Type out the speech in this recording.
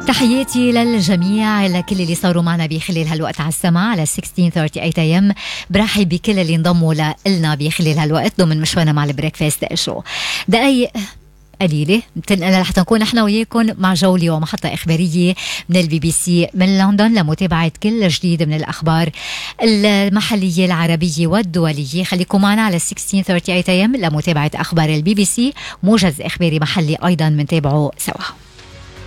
تحياتي للجميع، لكل اللي صاروا معنا بخلال هالوقت على السماع على 16:38 AM. برحب بكل اللي انضموا لنا بخلال هالوقت ضمن مشوارنا مع البريكفاست شو. دقايق قليلة بتنقل لحتى نكون نحن وياكم مع جولة ومحطة إخبارية من الBBC من لندن لمتابعة كل جديد من الأخبار المحلية العربية والدولية. خليكم معنا على 16:38 AM لمتابعة أخبار الBBC، موجز إخباري محلي أيضا منتابعه سوا.